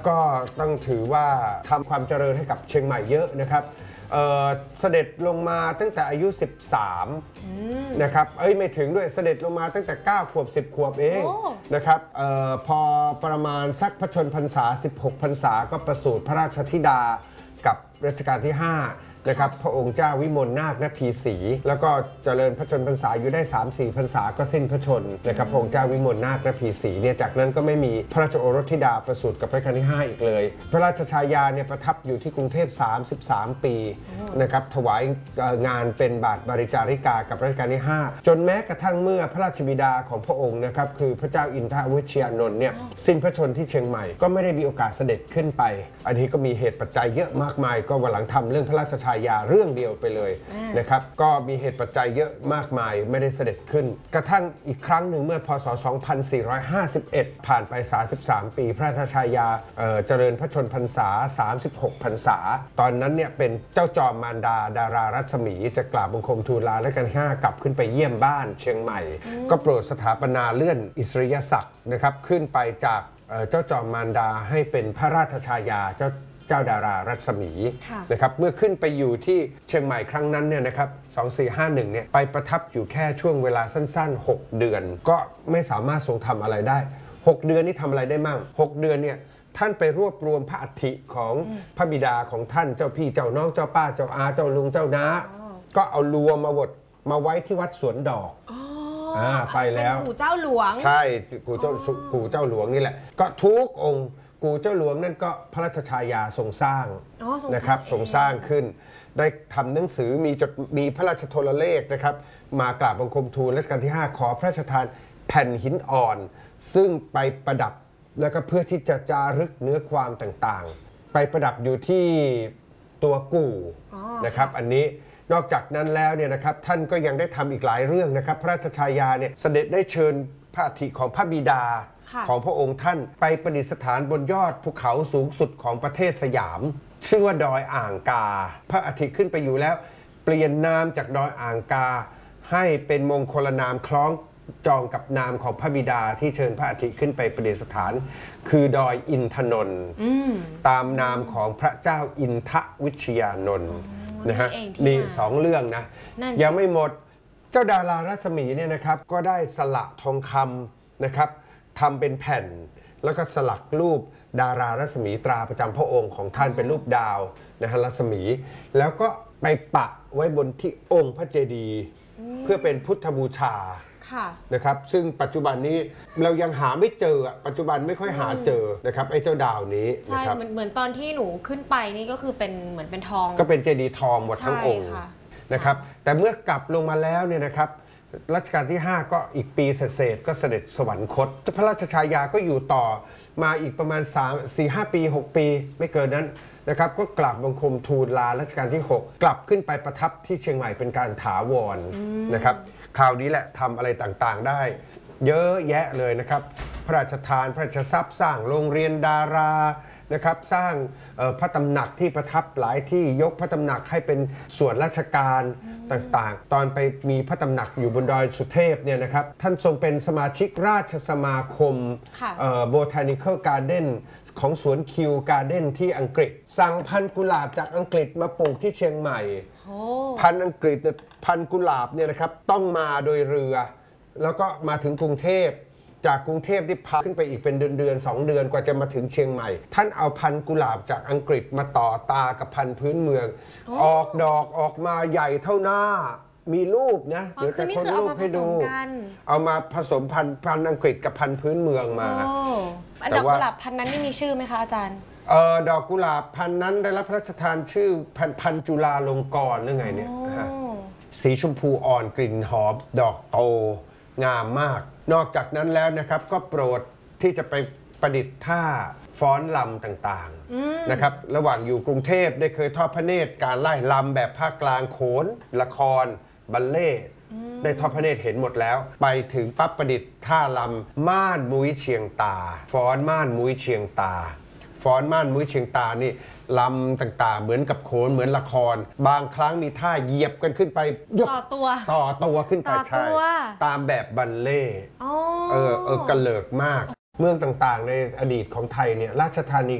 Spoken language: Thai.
ก็ต้องถือว่าทำความเจริญให้กับเชียงใหม่เยอะนะครับเสด็จลงมาตั้งแต่อายุ 13นะครับไม่ถึงด้วยเสด็จลงมาตั้งแต่9 ขวบ 10 ขวบเองนะครับพอประมาณสักพระชนพรรษา16 พรรษาก็ประสูติพระราชธิดากับรัชกาลที่5นะครับพระองค์เจ้าวิมลนาคนพีศรีแล้วก็เจริญพระชนพรรษาอยู่ได้ 3-4 พรรษาก็สิ้นพระชนนะครับพระองค์เจ้าวิมลนาคนพีศรีเนี่ยจากนั้นก็ไม่มีพระราชโอรสธิดาประสูติกับรัชกาลที่5อีกเลยพระราชชายาเนี่ยประทับอยู่ที่กรุงเทพ33 ปีนะครับถวายงานเป็นบาทบริจาริกากับรัชกาลที่5จนแม้กระทั่งเมื่อพระราชบิดาของพระองค์นะครับคือพระเจ้าอินทวิชยานนท์เนี่ยสิ้นพระชนที่เชียงใหม่ก็ไม่ได้มีโอกาสเสด็จขึ้นไปอันนี้ก็มีเหตุปัจจัยเยอะมากมายก็วันหลังทำเรื่องพระราชชายาเรื่องเดียวไปเลยนะครับก็มีเหตุปัจจัยเยอะมากมายไม่ได้เสด็จขึ้นกระทั่งอีกครั้งหนึ่งเมื่อพศ 2451 ผ่านไป33 ปีพระราชชายาเจริญพระชนพรรษา36 พรรษาตอนนั้นเนี่ยเป็นเจ้าจอมมารดาดารารัศมีจะกราบบังคมทูลลาและกัน5กลับขึ้นไปเยี่ยมบ้านเชียงใหม่ก็โปรดสถาปนาเลื่อนอิสริยศักดิ์นะครับขึ้นไปจากเจ้าจอมมารดาให้เป็นพระราชชายาเจ้าดารารัศมีนะครับเมื่อขึ้นไปอยู่ที่เชียงใหม่ครั้งนั้นเนี่ยนะครับ2451เนี่ยไปประทับอยู่แค่ช่วงเวลาสั้นๆ6 เดือนก็ไม่สามารถทรงทำอะไรได้6 เดือนนี่ทำอะไรได้มั่ง6 เดือนเนี่ยท่านไปรวบรวมพระอัฐิของพระบิดาของท่านเจ้าพี่เจ้าน้องเจ้าป้าเจ้าอาเจ้าลุงเจ้าน้าก็เอารวมมาไว้ที่วัดสวนดอกไปแล้วกู่เจ้าหลวงใช่กู่เจ้าหลวงนี่แหละก็ทุกองค์กู่เจ้าหลวงนั่นก็พระราชชายาทรงสร้างนะครับทรงสร้างขึ้นได้ทำหนังสือมีพระราชโทรเลขนะครับมากราบบังคมทูลรัชกาลที่ 5ขอพระราชทานแผ่นหินอ่อนซึ่งไปประดับแล้วก็เพื่อที่จะจารึกเนื้อความต่างๆไปประดับอยู่ที่ตัวกู่นะครับอันนี้นอกจากนั้นแล้วเนี่ยนะครับท่านก็ยังได้ทำอีกหลายเรื่องนะครับพระราชชายาเนี่ยเสด็จได้เชิญพระอัฐิของพระบิดาของพระองค์ท่านไปประดิษฐานบนยอดภูเขาสูงสุดของประเทศสยามชื่อว่าดอยอ่างกาพระอัฐิขึ้นไปอยู่แล้วเปลี่ยนนามจากดอยอ่างกาให้เป็นมงคลนามคล้องจองกับนามของพระบิดาที่เชิญพระอัฐิขึ้นไปประดิษฐานคือดอยอินทนนท์ตามนามของพระเจ้าอินทวิชยานนท์นะฮะนี่2 เรื่องนะยังไม่หมดเจ้าดารารัศมีเนี่ยนะครับก็ได้สละทองคำนะครับทำเป็นแผ่นแล้วก็สลักรูปดารารัศมีตราประจำพระองค์ของท่านเป็นรูปดาวนะฮะรัศมีแล้วก็ไปปักไว้บนที่องค์พระเจดีย์เพื่อเป็นพุทธบูชานะครับซึ่งปัจจุบันนี้เรายังหาไม่เจอปัจจุบันไม่ค่อยหาเจอนะครับไอ้เจ้าดาวนี้ใช่เหมือนตอนที่หนูขึ้นไปนี่ก็คือเป็นเหมือนเป็นทองก็เป็นเจดีย์ทองหมดทั้งองค์นะครับแต่เมื่อกลับลงมาแล้วเนี่ยนะครับรัชกาลที่ 5ก็อีกปีเศษก็เสด็จสวรรคตพระราชชายาก็อยู่ต่อมาอีกประมาณ 4-5 ปี 6 ปีไม่เกินนั้นนะครับก็กลับบังคมทูลลารัชกาลที่ 6กลับขึ้นไปประทับที่เชียงใหม่เป็นการถาวรนะครับคราวนี้แหละทำอะไรต่างๆได้เยอะแยะเลยนะครับพระราชทานพระราชทรัพย์สร้างโรงเรียนดารานะครับสร้างพระตำหนักที่ประทับหลายที่ยกพระตำหนักให้เป็นส่วนราชการต่างๆตอนไปมีพระตำหนักอยู่บนดอยสุเทพเนี่ยนะครับท่านทรงเป็นสมาชิกราชสมาคมBotanical Garden ของสวนคิวการ์เด้นที่อังกฤษสั่งพันธุ์กุหลาบจากอังกฤษมาปลูกที่เชียงใหม่พันธุ์อังกฤษพันธุ์กุหลาบเนี่ยนะครับต้องมาโดยเรือแล้วก็มาถึงกรุงเทพจากกรุงเทพที่พาขึ้นไปอีกเป็นเดือน2 เดือนกว่าจะมาถึงเชียงใหม่ท่านเอาพันธุ์กุหลาบจากอังกฤษมาต่อตากับพันธุ์พื้นเมืองออกดอกออกมาใหญ่เท่าหน้ามีรูปนะเดี๋ยวจะคนรูปให้ดูเอามาผสมพันธุ์อังกฤษกับพันธุ์พื้นเมืองมาดอกกุหลาบพันธุ์นั้นนี่มีชื่อไหมคะอาจารย์ดอกกุหลาบพันธุ์นั้นได้รับพระราชทานชื่อพันธุ์จุฬาลงกรณ์หรือไงเนี่ยสีชมพูอ่อนกลิ่นหอมดอกโตงามมากนอกจากนั้นแล้วนะครับก็โปรดที่จะไปประดิษฐ์ท่าฟ้อนลำต่างๆนะครับระหว่างอยู่กรุงเทพได้เคยทอดพระเนตรการไล่ลำแบบภาคกลางโขนละครบัลเล่ได้ทอดพระเนตรเห็นหมดแล้วไปถึงปั๊บประดิษฐ์ท่าลำม่านมุ้ยเชียงตาฟ้อนม่านมุ้ยเชียงตาฟ้อนม่านมุ้ยเชียงตานี่ลำต่างๆเหมือนกับโขนเหมือนละครบางครั้งมีท่าเหยียบกันขึ้นไปต่อตัวขึ้นไปใช่ตามแบบบัลเล่กระเลิกมากเมืองต่างๆในอดีตของไทยเนี่ยราชธานี